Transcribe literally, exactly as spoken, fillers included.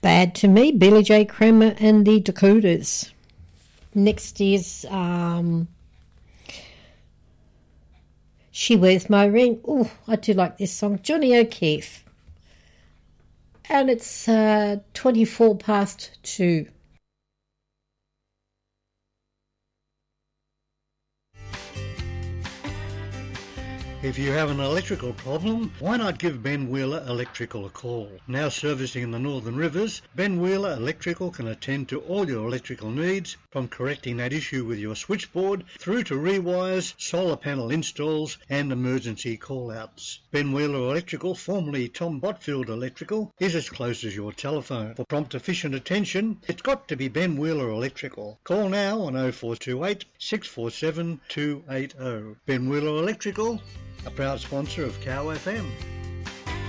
Bad to Me, Billy J. Kramer and the Dakotas. Next is um, She Wears My Ring. Oh, I do like this song. Johnny O'Keefe. And it's uh, twenty-four past two. If you have an electrical problem, why not give Ben Wheeler Electrical a call? Now servicing in the Northern Rivers, Ben Wheeler Electrical can attend to all your electrical needs, from correcting that issue with your switchboard through to rewires, solar panel installs and emergency call-outs. Ben Wheeler Electrical, formerly Tom Botfield Electrical, is as close as your telephone. For prompt efficient attention, it's got to be Ben Wheeler Electrical. Call now on oh four two eight, six four seven, two eight oh. Ben Wheeler Electrical, a proud sponsor of Cow F M.